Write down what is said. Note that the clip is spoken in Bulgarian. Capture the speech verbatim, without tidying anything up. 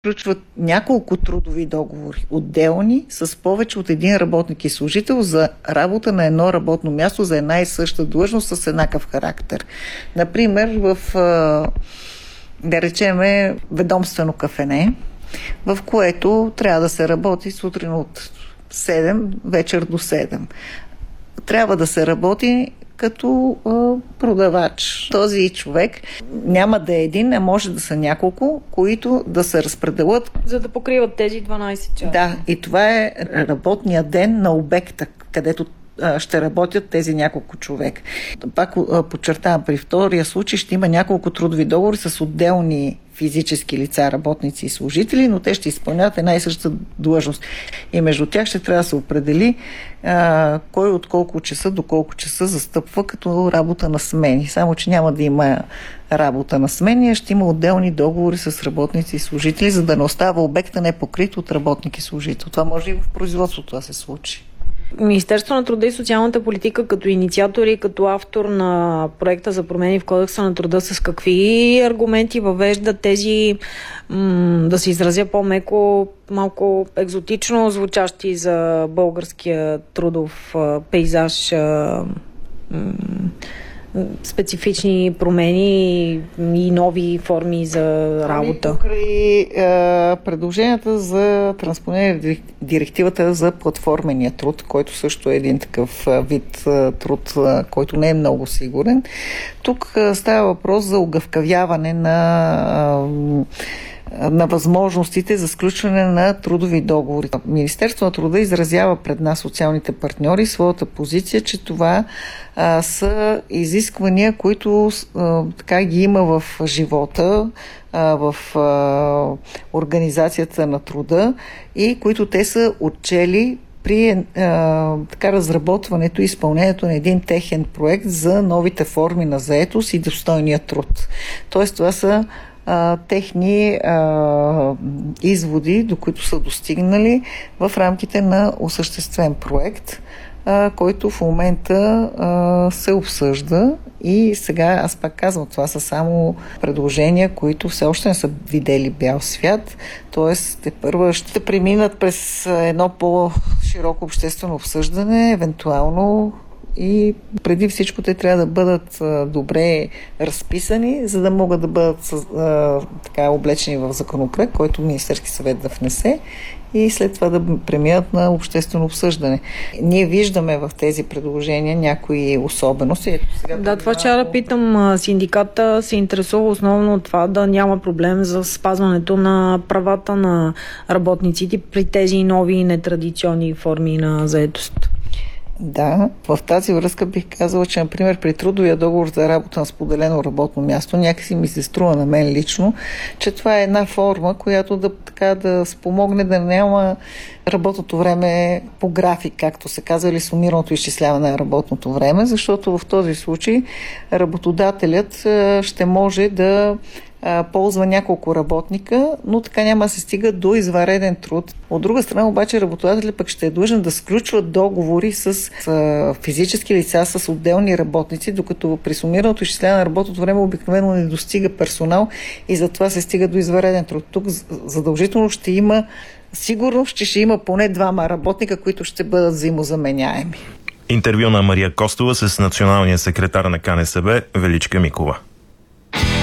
Включват няколко трудови договори, отделни, с повече от един работник и служител за работа на едно работно място за една и съща длъжност с еднакъв характер. Например, в, да речеме, ведомствено кафене, в което трябва да се работи сутрин от седем, вечер до седем. Трябва да се работи като а, продавач. Този човек няма да е един, а може да са няколко, които да се разпределят. За да покриват тези дванайсет часа. Да, и това е работният ден на обекта, където а, ще работят тези няколко човек. Пак а, подчертавам, при втория случай ще има няколко трудови договори с отделни физически лица, работници и служители, но те ще изпълняват една и съща длъжност. И между тях ще трябва да се определи а, кой от колко часа до колко часа застъпва като работа на смени. Само че няма да има работа на смени, а ще има отделни договори с работници и служители, за да не остава обекта не покрит от работник и служител. Това може и в производството да се случи. Министерството на труда и социалната политика като инициатор и като автор на проекта за промени в Кодекса на труда с какви аргументи въвежда тези, м- да се изразя по-меко, малко екзотично звучащи за българския трудов а, пейзаж а, м- специфични промени и нови форми за работа? Покрай е, предложенията за транспониране на директивата за платформения труд, който също е един такъв вид е, труд, е, който не е много сигурен. Тук е, става въпрос за огъвкавяване на е, на възможностите за сключване на трудови договори. Министерството на труда изразява пред нас социалните партньори своята позиция, че това а, са изисквания, които а, така ги има в живота, а, в а, организацията на труда и които те са отчели при а, така разработването и изпълнението на един техен проект за новите форми на заетост и достойния труд. Тоест това са А, техни а, изводи, до които са достигнали в рамките на осъществен проект, а, който в момента а, се обсъжда и сега, аз пак казвам, това са само предложения, които все още не са видели бял свят, т.е. те първо ще преминат през едно по-широко обществено обсъждане, евентуално и преди всичко те трябва да бъдат а, добре разписани, за да могат да бъдат а, така облечени в законопроект, който Министерски съвет да внесе и след това да преминат на обществено обсъждане. Ние виждаме в тези предложения някои особености. Ето сега да, това ще да питам. Синдиката се интересува основно от това да няма проблем за спазването на правата на работниците при тези нови нетрадиционни форми на заетост. Да, в тази връзка бих казала, че, например, при трудовия договор за работа на споделено работно място, някакси ми се струва на мен лично, че това е една форма, която да, така, да спомогне да няма работното време по график, както се казва, или сумираното изчисляване на работното време, защото в този случай работодателят ще може да ползва няколко работника, но така няма да се стига до извънреден труд. От друга страна обаче работодателят пък ще е длъжен да сключва договори с, с физически лица, с отделни работници, докато при сумираното изчисляване на работното време обикновено не достига персонал и затова се стига до извънреден труд. Тук задължително ще има, сигурно ще, ще има поне двама работника, които ще бъдат взаимозаменяеми. Интервю на Мария Костова с националния секретар на КНСБ Величка Микова.